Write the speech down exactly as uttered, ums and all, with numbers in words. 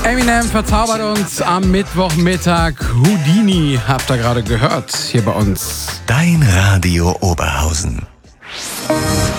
Eminem verzaubert uns am Mittwochmittag. Houdini habt ihr gerade gehört hier bei uns. Dein Radio Oberhausen.